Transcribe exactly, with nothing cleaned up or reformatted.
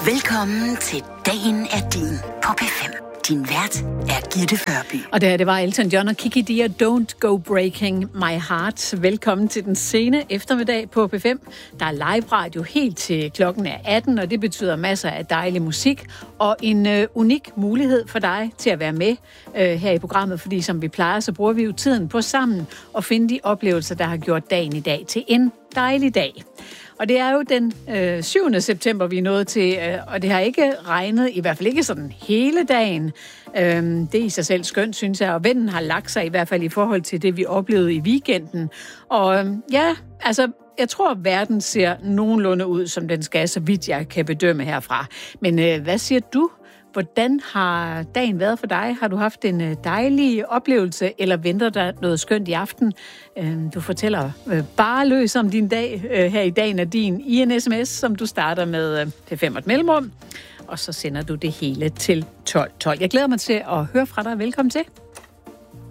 Velkommen til Dagen er din på P fem. Din vært er Gitte Førby. Og det her, det var Elton John og Kiki Dia, Don't Go Breaking My Heart. Velkommen til den sene eftermiddag på P fem. Der er live radio helt til klokken er atten, og det betyder masser af dejlig musik og en øh, unik mulighed for dig til at være med øh, her i programmet, fordi som vi plejer, så bruger vi jo tiden på sammen og finde de oplevelser, der har gjort dagen i dag til en dejlig dag. Og det er jo den øh, syvende september, vi er nået til, øh, og det har ikke regnet, i hvert fald ikke sådan hele dagen. Øh, det er i sig selv skønt, synes jeg, og vinden har lagt sig i hvert fald i forhold til det, vi oplevede i weekenden. Og øh, ja, altså, jeg tror, at verden ser nogenlunde ud, som den skal, så vidt jeg kan bedømme herfra. Men øh, hvad siger du? Hvordan har dagen været for dig? Har du haft en dejlig oplevelse, eller venter der noget skønt i aften? Du fortæller bare løs om din dag her i Dagen er din i en sms, som du starter med P fem og et mellemrum, og så sender du det hele til tolv tolv. Jeg glæder mig til at høre fra dig. Velkommen til.